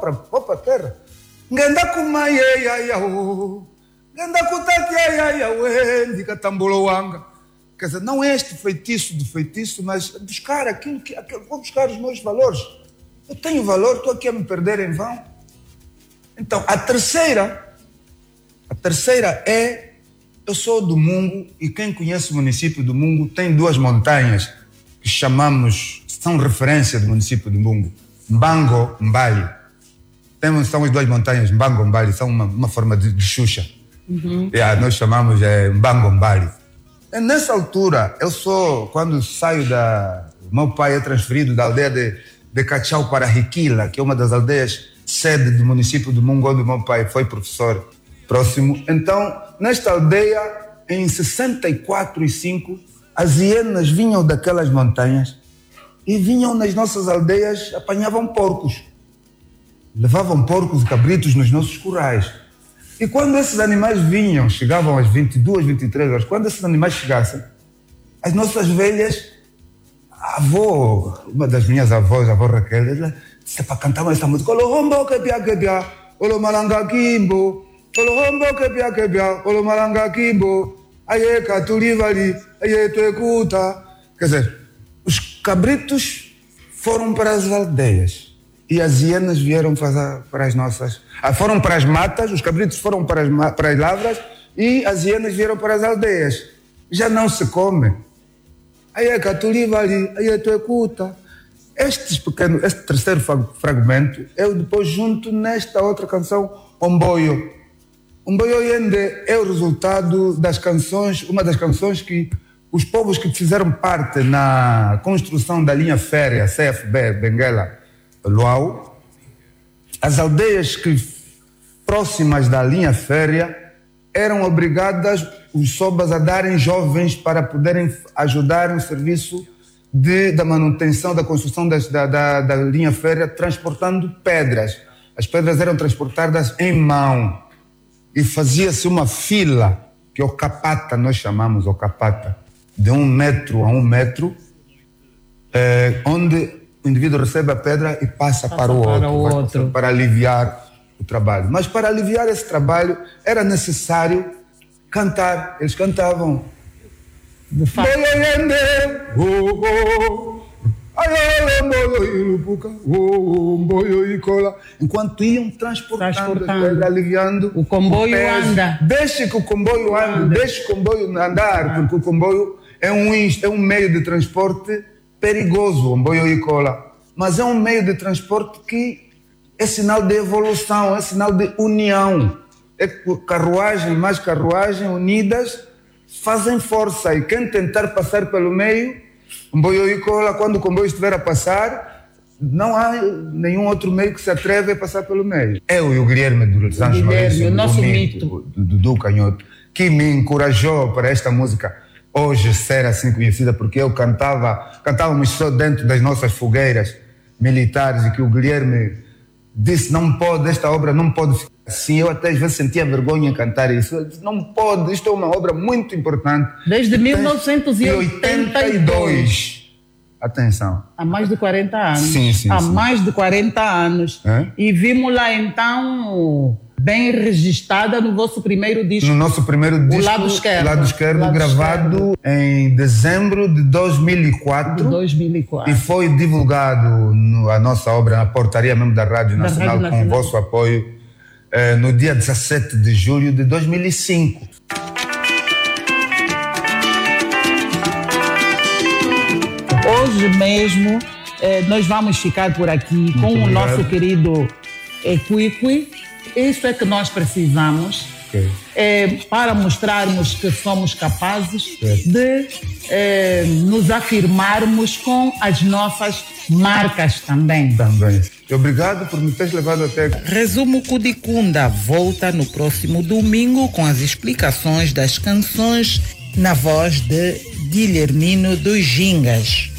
para a terra. Ngenda kumayeyayawo, ngenda kutakiyayayawe, indica tambulowanga. Quer dizer, não é este feitiço do feitiço, mas buscar aquilo que vou buscar os meus valores. Eu tenho valor, estou aqui a me perder em vão. Então, a terceira é, eu sou do Mungo, e quem conhece o município do Mungo tem duas montanhas que são referência do município do Mungo, Mbango, Mbali. São as duas montanhas, Mbango, Mbali, são uma forma de Xuxa. Nós chamamos Mbango, Mbali. Nessa altura, quando saio meu pai é transferido da aldeia de Cachau para Riquila, que é uma das aldeias sede do município do Mungo, onde meu pai foi professor próximo. Então, nesta aldeia, em 64 e 5, as hienas vinham daquelas montanhas e vinham nas nossas aldeias, apanhavam porcos. Levavam porcos e cabritos nos nossos currais. E quando esses animais chegavam às 22, 23 horas, quando esses animais chegassem, as nossas velhas, uma das minhas avós, a avó Raquel, ela disse para cantar essa música, Olombo kebia, Olomalanga kimbo, Olombo kebia, Olomalanga kimbo, aye katulivali, aye tuekuta. Quer dizer, os cabritos foram para as aldeias. E as hienas vieram para as nossas... foram para as matas, os cabritos foram para as lavras e as hienas vieram para as aldeias. Já não se come. Aí é catulivali, aí é tuecuta. Este terceiro fragmento, eu depois junto nesta outra canção, Omboio. Omboio Yende é o resultado das canções, uma das canções que os povos que fizeram parte na construção da linha férrea, CFB, Benguela, Luau, as aldeias próximas da linha férrea eram obrigadas, os sobas, a darem jovens para poderem ajudar no serviço da manutenção, da construção da linha férrea, transportando pedras. As pedras eram transportadas em mão e fazia-se uma fila, que é o capata, nós chamamos o capata, de 1 metro a 1 metro, onde o indivíduo recebe a pedra e passa para o outro, para aliviar o trabalho. Mas para aliviar esse trabalho era necessário cantar. Eles cantavam. De fato. Enquanto iam transportando, aliviando. O comboio anda. Deixe que o comboio ande, deixe o comboio andar, porque o comboio é um meio de transporte perigoso, Omboio e Cola, mas é um meio de transporte que é sinal de evolução, é sinal de união. É mais carruagem unidas fazem força, e quem tentar passar pelo meio, Omboio e Cola, quando o comboio estiver a passar, não há nenhum outro meio que se atreve a passar pelo meio. Eu e o Guilherme dos Anjos Maurício, o nosso mito, do Dudu Canhoto, que me encorajou para esta música hoje ser assim conhecida, porque eu cantávamos só dentro das nossas fogueiras militares, e que o Guilherme disse, não pode, esta obra não pode ficar assim. Eu até às vezes sentia vergonha em cantar isso. Eu disse, não pode, isto é uma obra muito importante. Desde 1982. Atenção. Há mais de 40 anos. Sim. Há mais de 40 anos. E vimos lá então... bem registada no vosso primeiro disco. No nosso primeiro disco, o Lado Esquerdo, gravado em dezembro de 2004. E foi divulgado a nossa obra na portaria mesmo da Rádio Nacional, com o vosso apoio, no dia 17 de julho de 2005. Hoje mesmo nós vamos ficar por aqui com o nosso querido Equiqui. Isso é que nós precisamos para mostrarmos que somos capazes de nos afirmarmos com as nossas marcas também. Obrigado por me teres levado até aqui. Resumo Kudikunda volta no próximo domingo com as explicações das canções na voz de Guilhermino dos Gingas.